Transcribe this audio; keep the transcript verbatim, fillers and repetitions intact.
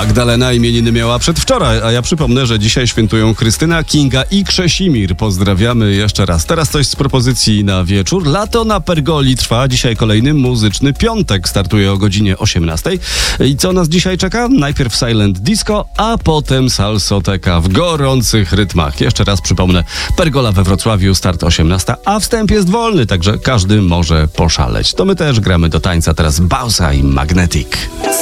Magdalena imieniny miała przedwczoraj, a ja przypomnę, że dzisiaj świętują Krystyna, Kinga i Krzesimir. Pozdrawiamy jeszcze raz. Teraz coś z propozycji na wieczór. Lato na Pergoli trwa. Dzisiaj kolejny muzyczny piątek. Startuje o godzinie osiemnastej. I co nas dzisiaj czeka? Najpierw Silent Disco, a potem Salsoteka w gorących rytmach. Jeszcze raz przypomnę, Pergola we Wrocławiu, start osiemnasta, a wstęp jest wolny, także każdy może poszaleć. To my też gramy do tańca. Teraz Bausa i Magnetic.